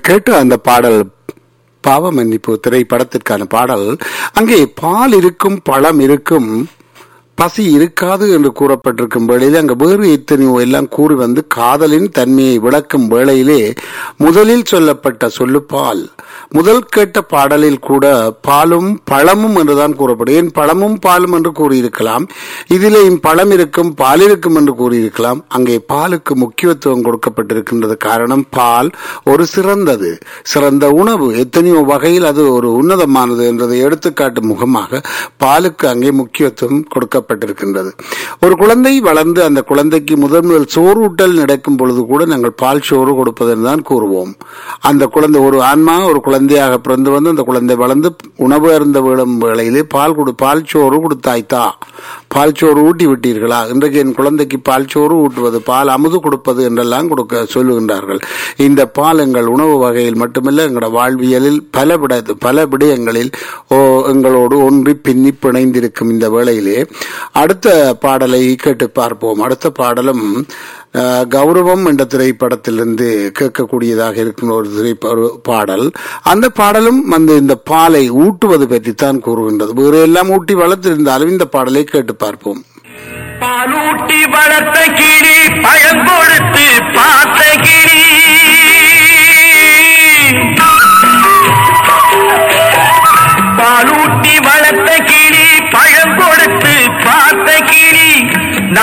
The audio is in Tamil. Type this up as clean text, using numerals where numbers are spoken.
கேட்டு அந்த பாடல் பாவ மன்னிப்பு திரைப்படத்திற்கான பாடல். அங்கே பால் இருக்கும், பழம் இருக்கும், பசி இருக்காது என்று கூறப்பட்டிருக்கும் வேளையிலே அங்கு வேறு எத்தனையோ எல்லாம் கூறி வந்து காதலின் தன்மையை விளக்கும் வேளையிலே முதலில் சொல்லப்பட்ட சொல்லு பால். முதல் கேட்ட பாடலில் கூட பாலும் பழமும் என்றுதான் கூறப்படும். ஏன் பழமும் பாலும் என்று கூறியிருக்கலாம், இதிலே பழம் இருக்கும் பால் இருக்கும் என்று கூறியிருக்கலாம். அங்கே பாலுக்கு முக்கியத்துவம் கொடுக்கப்பட்டிருக்கின்றது. காரணம், பால் ஒரு சிறந்த உணவு, எத்தனையோ வகையில் அது ஒரு உன்னதமானது என்றதை எடுத்துக்காட்டும் முகமாக பாலுக்கு அங்கே முக்கியத்துவம் கொடுக்கப்பட்டிருக்கின்றது. ஒரு குழந்தை வளர்ந்து அந்த குழந்தைக்கு முதல் சோறூட்டல் நடக்கும் பொழுது கூட நாங்கள் பால் சோறு கொடுப்பதென்று தான் கூறுவோம். அந்த குழந்தை ஒரு ஆன்மா ஒரு குழந்தையாக பிறந்து வந்து அந்த குழந்தை வளர்ந்து உணவு அருந்த விடும் வேளையிலே பால் சோறு கொடுத்தாய்த்தா, பால் சோறு ஊட்டி விட்டீர்களா, இன்றைக்கு என் குழந்தைக்கு பால் சோறு ஊட்டுவது, பால் அமுது கொடுப்பது என்றெல்லாம் கொடுக்க சொல்லுகின்றார்கள். இந்த பால் எங்கள் உணவு வகையில் மட்டுமல்ல, எங்களோட வாழ்வியலில் பல விடயங்களில் எங்களோடு ஒன்றி பின்னி பிணைந்திருக்கும். இந்த வேளையிலே அடுத்த பாடலை கேட்டு பார்ப்போம். அடுத்த பாடலும் கௌரவம் என்ற திரைப்படத்திலிருந்து கேட்கக்கூடியதாக இருக்கும் ஒரு பாடல். அந்த பாடலும் இந்த பாலை ஊட்டுவது பற்றித்தான் கூறுகின்றது. வேறு எல்லாம் ஊட்டி வளர்த்திருந்தாலும் இந்த பாடலை கேட்டு பார்ப்போம். பாலூட்டி வளர்த்த கிளி, பழம் கொடுத்து பார்த்த கிளி,